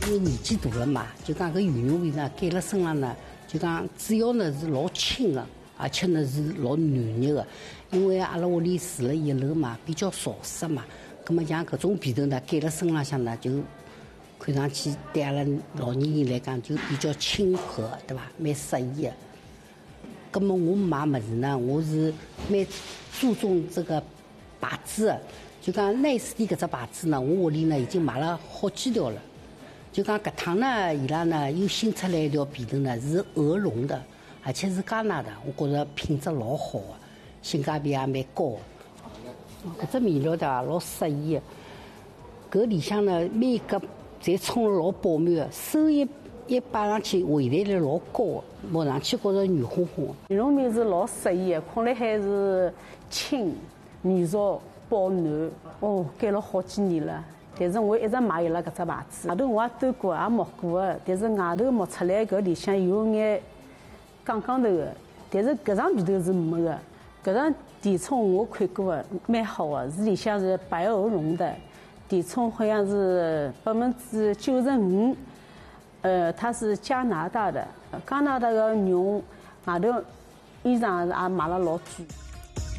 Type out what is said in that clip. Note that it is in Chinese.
因为年纪大了嘛，就讲搿羽绒服呢盖辣身上呢，就讲主要呢是老轻的，而且呢是老暖热的。因为阿拉屋里住了一楼嘛，比较潮湿嘛，葛么像搿种被头呢盖辣身浪向呢，就看上去对阿拉老年人来讲就比较亲和，对伐？蛮适宜的。葛么我买物事呢，我是蛮注重这个牌子的，就讲奈斯蒂搿只牌子呢，我屋里呢已经买了好几条了。就讲搿趟呢，伊拉呢又新出来一条被头呢，是鹅绒的，而且是加拿大，我觉着品质老好的，性价比也蛮高的。搿只面料的老适宜的，搿里向呢每格侪冲了老饱满的，手一摆上去，回弹力老高的，摸上去觉着软烘烘的。 羽绒棉是老适宜的，困辣海是轻、软熟、保暖。哦，盖了好几年了。但是我一直买伊拉搿只牌子，外头我也端过，也摸过的，但是外头摸出来搿里向有眼杠杠头的，但是搿张被头是没的。搿张底冲我看过的，蛮好的，是里向是白鹅绒的，底冲好像是95%，它是加拿大的，加拿大的绒外头衣裳也买了老贵。